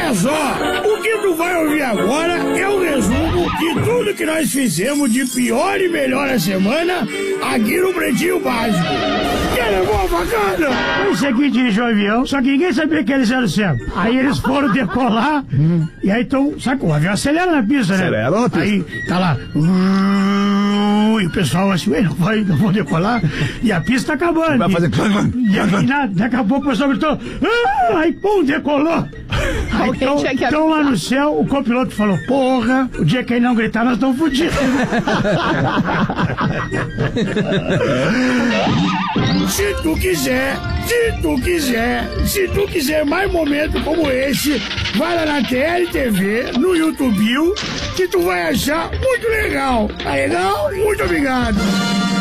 Olha só, o que tu vai ouvir agora é um resumo de tudo que nós fizemos de pior e melhor a semana aqui no Pretinho Básico. Que era boa bacana? Esse aqui dirigiu o avião, só que ninguém sabia que eles eram o céu. Aí eles foram decolar, e aí então, sabe, o avião acelera na pista, né? Acelera na pista. Aí tá lá, e o pessoal assim, não vou decolar, e a pista tá acabando. Vai fazer... E aí, daqui a pouco o pessoal gritou, aí pum, decolou. Aí, então lá no céu, o copiloto falou, porra, o dia que ele não gritar, nós estamos fodidos. Se tu quiser mais momentos como esse, vai lá na TLTV, no YouTube, que tu vai achar muito legal. Tá legal? Muito obrigado.